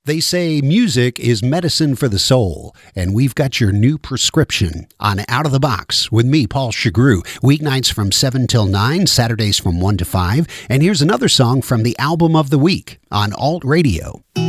They say music is medicine for the soul, and we've got your new prescription on Out of the Box with me, Paul Chagru. Weeknights from 7 till 9, Saturdays from 1 to 5. And here's another song from the album of the week on Alt Radio.